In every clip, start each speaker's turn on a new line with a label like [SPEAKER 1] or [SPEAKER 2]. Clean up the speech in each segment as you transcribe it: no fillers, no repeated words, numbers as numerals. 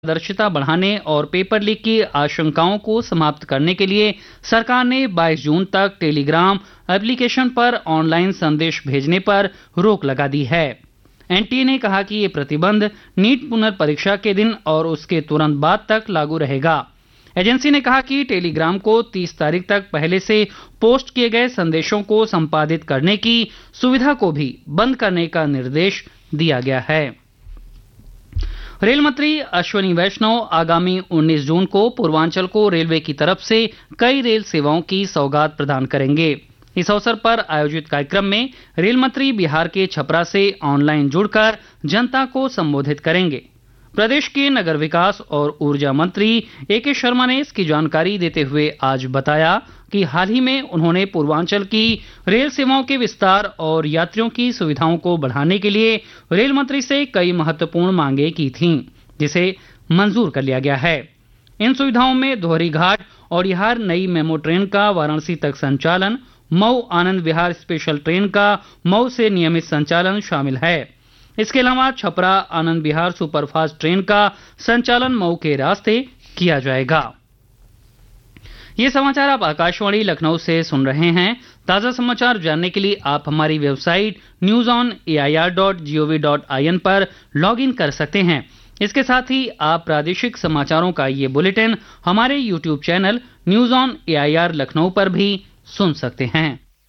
[SPEAKER 1] पारदर्शिता बढ़ाने और पेपर लीक की आशंकाओं को समाप्त करने के लिए सरकार ने 22 जून तक टेलीग्राम एप्लीकेशन पर ऑनलाइन संदेश भेजने पर रोक लगा दी है। एनटीए ने कहा कि ये प्रतिबंध नीट पुनर्परीक्षा के दिन और उसके तुरंत बाद तक लागू रहेगा। एजेंसी ने कहा कि टेलीग्राम को 30 तारीख तक पहले से पोस्ट किए गए संदेशों को संपादित करने की सुविधा को भी बंद करने का निर्देश दिया गया है। रेल मंत्री अश्विनी वैष्णव आगामी 19 जून को पूर्वांचल को रेलवे की तरफ से कई रेल सेवाओं की सौगात प्रदान करेंगे। इस अवसर पर आयोजित कार्यक्रम में रेल मंत्री बिहार के छपरा से ऑनलाइन जुड़कर जनता को संबोधित करेंगे। प्रदेश के नगर विकास और ऊर्जा मंत्री एके शर्मा ने इसकी जानकारी देते हुए आज बताया कि हाल ही में उन्होंने पूर्वांचल की रेल सेवाओं के विस्तार और यात्रियों की सुविधाओं को बढ़ाने के लिए रेल मंत्री से कई महत्वपूर्ण मांगें की थीं, जिसे मंजूर कर लिया गया है। इन सुविधाओं में दोहरी घाट और बिहार नई मेमो ट्रेन का वाराणसी तक संचालन, मऊ आनंद विहार स्पेशल ट्रेन का मऊ से नियमित संचालन शामिल है। इसके अलावा छपरा आनंद विहार सुपरफास्ट ट्रेन का संचालन मऊ के रास्ते किया जाएगा। ये समाचार आप आकाशवाणी लखनऊ से सुन रहे हैं। ताजा समाचार जानने के लिए आप हमारी वेबसाइट newsonair.gov.in पर लॉगिन कर सकते हैं। इसके साथ ही आप प्रादेशिक समाचारों का ये बुलेटिन हमारे YouTube channel news on AIR Lucknow पर भी सुन सकते हैं।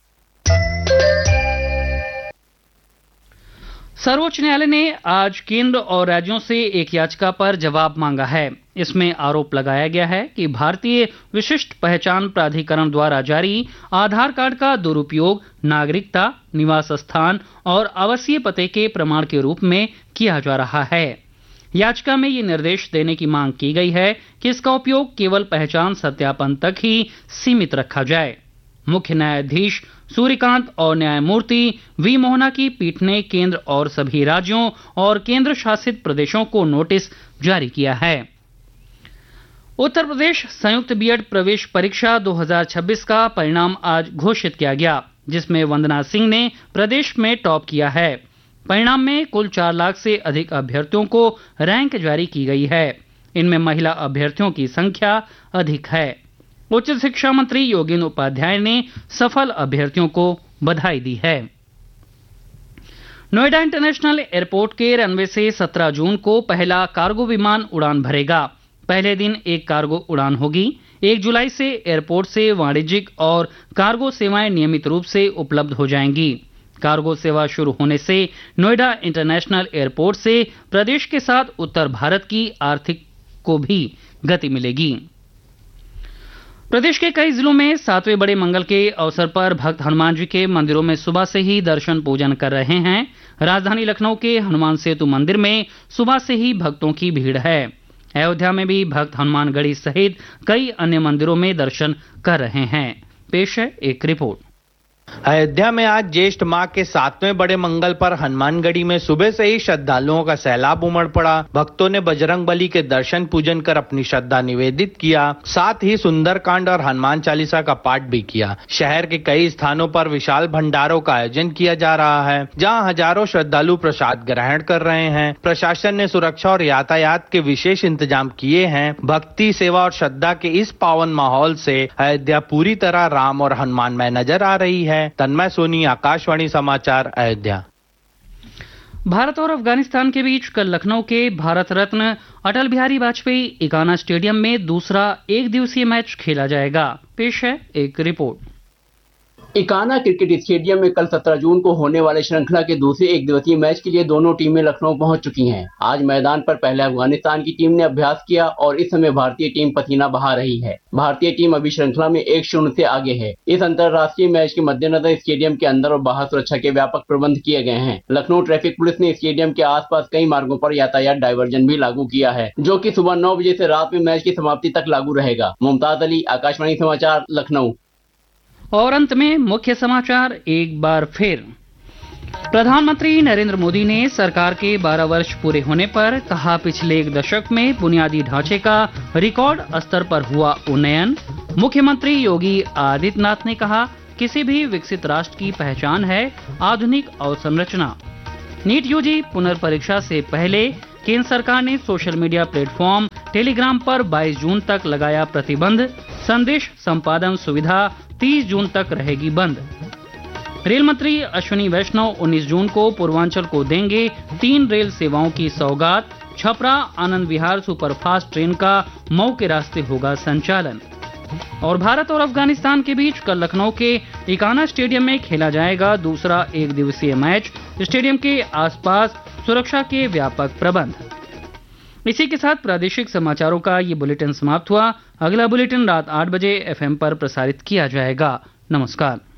[SPEAKER 1] सर्वोच्च न्यायालय ने आज केंद्र और राज्यों से एक याचिका पर जवाब मांगा है। इसमें आरोप लगाया गया है कि भारतीय विशिष्ट पहचान प्राधिकरण द्वारा जारी आधार कार्ड का दुरुपयोग नागरिकता, निवास स्थान और आवासीय पते के प्रमाण के रूप में किया जा रहा है। याचिका में ये निर्देश देने की मांग की गई है कि इसका उपयोग केवल पहचान सत्यापन तक ही सीमित रखा जाए। मुख्य न्यायाधीश सूर्यकांत और न्यायमूर्ति वी मोहना की पीठ ने केंद्र और सभी राज्यों और केंद्र शासित प्रदेशों को नोटिस जारी किया है। उत्तर प्रदेश संयुक्त बीएड प्रवेश परीक्षा 2026 का परिणाम आज घोषित किया गया, जिसमें वंदना सिंह ने प्रदेश में टॉप किया है। परिणाम में कुल 4 लाख से अधिक अभ्यर्थियों को रैंक जारी की गई है। इनमें महिला अभ्यर्थियों की संख्या अधिक है। उच्च शिक्षा मंत्री योगेंद्र उपाध्याय ने सफल अभ्यर्थियों को बधाई दी है। नोएडा इंटरनेशनल एयरपोर्ट के रनवे से 17 जून को पहला कार्गो विमान उड़ान भरेगा। पहले दिन एक कार्गो उड़ान होगी। 1 जुलाई से एयरपोर्ट से वाणिज्यिक और कार्गो सेवाएं नियमित रूप से उपलब्ध हो जाएंगी। कार्गो सेवा शुरू होने से नोएडा इंटरनेशनल एयरपोर्ट से प्रदेश के साथ उत्तर भारत की आर्थिक को भी गति मिलेगी। प्रदेश के कई जिलों में 7वें बड़े मंगल के अवसर पर भक्त हनुमान जी के मंदिरों में सुबह से ही दर्शन पूजन कर रहे हैं। राजधानी लखनऊ के हनुमान सेतु मंदिर में सुबह से ही भक्तों की भीड़ है। अयोध्या में भी भक्त हनुमानगढ़ी सहित कई अन्य मंदिरों में दर्शन कर रहे हैं। पेश है एक रिपोर्ट।
[SPEAKER 2] अयोध्या में आज ज्येष्ठ माह के 7वें बड़े मंगल पर हनुमानगढ़ी में सुबह से ही श्रद्धालुओं का सैलाब उमड़ पड़ा। भक्तों ने बजरंग बली के दर्शन पूजन कर अपनी श्रद्धा निवेदित किया। साथ ही सुंदरकांड और हनुमान चालीसा का पाठ भी किया। शहर के कई स्थानों पर विशाल भंडारों का आयोजन किया जा रहा है, जहां हजारों श्रद्धालु प्रसाद ग्रहण कर रहे हैं। प्रशासन ने सुरक्षा और यातायात के विशेष इंतजाम किए हैं। भक्ति, सेवा और श्रद्धा के इस पावन माहौल से अयोध्या पूरी तरह राम और हनुमानमय नजर आ रही है। तन्मय सोनी, आकाशवाणी समाचार, अयोध्या।
[SPEAKER 1] भारत और अफगानिस्तान के बीच कल लखनऊ के भारत रत्न अटल बिहारी वाजपेयी इकाना स्टेडियम में दूसरा एक दिवसीय मैच खेला जाएगा। पेश है एक रिपोर्ट।
[SPEAKER 3] इकाना क्रिकेट स्टेडियम में कल 17 जून को होने वाले श्रृंखला के दूसरे एक दिवसीय मैच के लिए दोनों टीमें लखनऊ पहुंच चुकी हैं। आज मैदान पर पहले अफगानिस्तान की टीम ने अभ्यास किया और इस समय भारतीय टीम पसीना बहा रही है। भारतीय टीम अभी श्रृंखला में 1-0 से आगे है। इस अंतर्राष्ट्रीय मैच के मद्देनजर स्टेडियम के अंदर और बाहर सुरक्षा के व्यापक प्रबंध किए गए हैं। लखनऊ ट्रैफिक पुलिस ने स्टेडियम के आसपास कई मार्गों पर यातायात डायवर्जन भी लागू किया है, जो कि सुबह 9 बजे से रात में मैच की समाप्ति तक लागू रहेगा। मुमताज अली, आकाशवाणी समाचार, लखनऊ।
[SPEAKER 1] और अंत में मुख्य समाचार एक बार फिर। प्रधानमंत्री नरेंद्र मोदी ने सरकार के 12 वर्ष पूरे होने पर कहा, पिछले एक दशक में बुनियादी ढांचे का रिकॉर्ड स्तर पर हुआ उन्नयन। मुख्यमंत्री योगी आदित्यनाथ ने कहा, किसी भी विकसित राष्ट्र की पहचान है आधुनिक अवसंरचना। नीट यूजी पुनर्परीक्षा से पहले केंद्र सरकार ने सोशल मीडिया प्लेटफॉर्म टेलीग्राम पर 22 जून तक लगाया प्रतिबंध। संदेश संपादन सुविधा 30 जून तक रहेगी बंद। रेल मंत्री अश्विनी वैष्णव 19 जून को पूर्वांचल को देंगे 3 रेल सेवाओं की सौगात। छपरा आनंद विहार सुपरफास्ट ट्रेन का मऊ के रास्ते होगा संचालन। और भारत और अफगानिस्तान के बीच कल लखनऊ के इकाना स्टेडियम में खेला जाएगा दूसरा एक दिवसीय मैच। स्टेडियम के आसपास सुरक्षा के व्यापक प्रबंध। इसी के साथ प्रादेशिक समाचारों का ये बुलेटिन समाप्त हुआ। अगला बुलेटिन रात 8 बजे FM पर प्रसारित किया जाएगा। नमस्कार।